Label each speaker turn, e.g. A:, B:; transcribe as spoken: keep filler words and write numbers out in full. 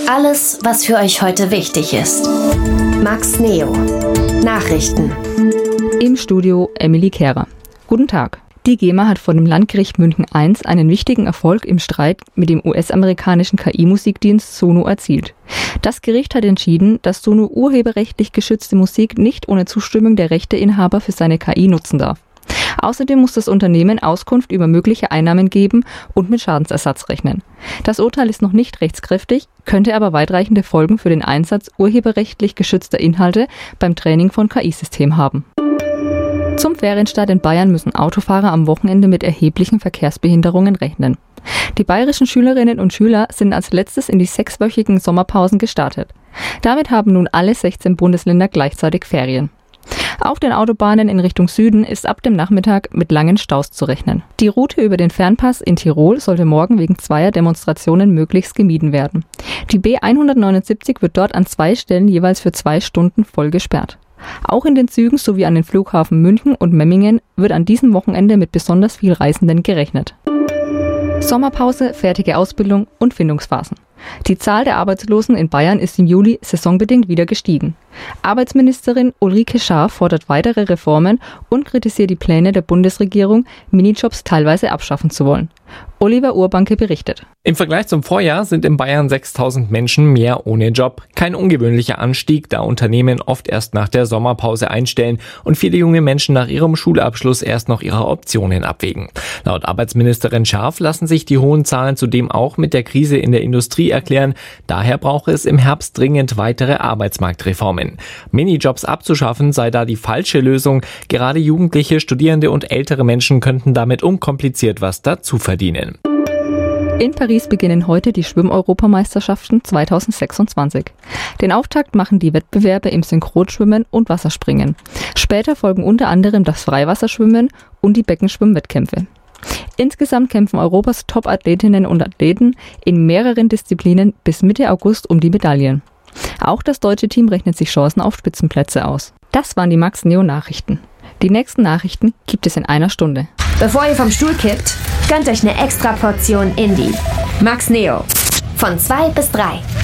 A: Alles, was für euch heute wichtig ist. Max Neo. Nachrichten.
B: Im Studio Emily Kehrer. Guten Tag. Die GEMA hat vor dem Landgericht München eins einen wichtigen Erfolg im Streit mit dem U S-amerikanischen K I-Musikdienst Suno erzielt. Das Gericht hat entschieden, dass Suno urheberrechtlich geschützte Musik nicht ohne Zustimmung der Rechteinhaber für seine K I nutzen darf. Außerdem muss das Unternehmen Auskunft über mögliche Einnahmen geben und mit Schadensersatz rechnen. Das Urteil ist noch nicht rechtskräftig, könnte aber weitreichende Folgen für den Einsatz urheberrechtlich geschützter Inhalte beim Training von K I-Systemen haben. Zum Ferienstart in Bayern müssen Autofahrer am Wochenende mit erheblichen Verkehrsbehinderungen rechnen. Die bayerischen Schülerinnen und Schüler sind als letztes in die sechswöchigen Sommerpausen gestartet. Damit haben nun alle sechzehn Bundesländer gleichzeitig Ferien. Auf den Autobahnen in Richtung Süden ist ab dem Nachmittag mit langen Staus zu rechnen. Die Route über den Fernpass in Tirol sollte morgen wegen zweier Demonstrationen möglichst gemieden werden. Die B hundertneunundsiebzig wird dort an zwei Stellen jeweils für zwei Stunden voll gesperrt. Auch in den Zügen sowie an den Flughafen München und Memmingen wird an diesem Wochenende mit besonders viel Reisenden gerechnet. Sommerpause, fertige Ausbildung und Findungsphasen. Die Zahl der Arbeitslosen in Bayern ist im Juli saisonbedingt wieder gestiegen. Arbeitsministerin Ulrike Schaaf fordert weitere Reformen und kritisiert die Pläne der Bundesregierung, Minijobs teilweise abschaffen zu wollen. Oliver Urbanke berichtet.
C: Im Vergleich zum Vorjahr sind in Bayern sechstausend Menschen mehr ohne Job. Kein ungewöhnlicher Anstieg, da Unternehmen oft erst nach der Sommerpause einstellen und viele junge Menschen nach ihrem Schulabschluss erst noch ihre Optionen abwägen. Laut Arbeitsministerin Schaaf lassen sich die hohen Zahlen zudem auch mit der Krise in der Industrie erklären. Daher brauche es im Herbst dringend weitere Arbeitsmarktreformen. Minijobs abzuschaffen sei da die falsche Lösung. Gerade Jugendliche, Studierende und ältere Menschen könnten damit unkompliziert was dazu verdienen.
B: In Paris beginnen heute die Schwimm-Europameisterschaften zweitausendsechsundzwanzig. Den Auftakt machen die Wettbewerbe im Synchronschwimmen und Wasserspringen. Später folgen unter anderem das Freiwasserschwimmen und die Beckenschwimmwettkämpfe. Insgesamt kämpfen Europas Top-Athletinnen und Athleten in mehreren Disziplinen bis Mitte August um die Medaillen. Auch das deutsche Team rechnet sich Chancen auf Spitzenplätze aus. Das waren die Max Neo Nachrichten. Die nächsten Nachrichten gibt es in einer Stunde.
A: Bevor ihr vom Stuhl kippt, gönnt euch eine extra Portion Indie. Max Neo. Von zwei bis drei.